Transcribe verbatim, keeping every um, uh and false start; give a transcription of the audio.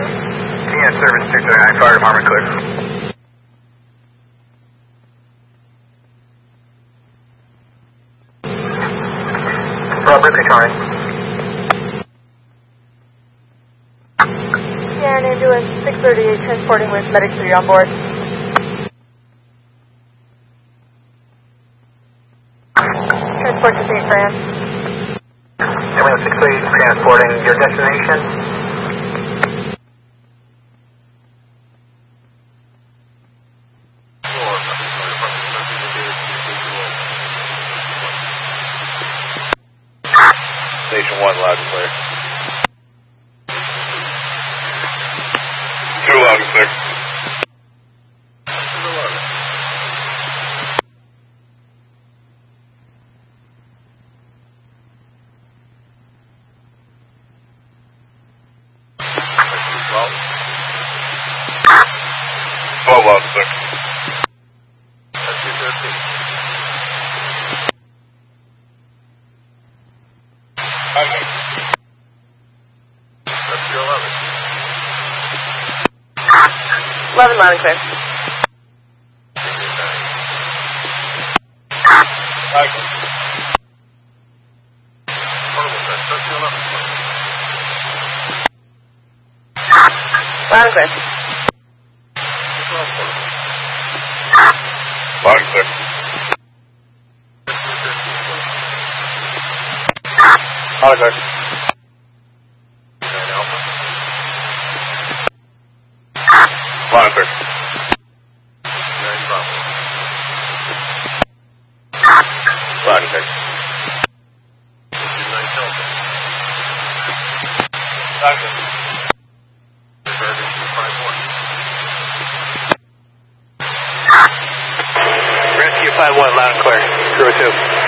Yeah, service two thirty-nine, fire department clear. Robert, County. Yeah, an ambulance six thirty-eight transporting with medic three on board. Transport to Saint Fran. Ambulance six thirty-eight transporting your destination. Station one, loud and clear. Two loud and clear. Twelve loud and clear. eleven loud and clear. Loud and clear. Loud and clear. Loud and clear. Loud and clear. Loud and clear. Rescue five one, loud and clear. Crew two.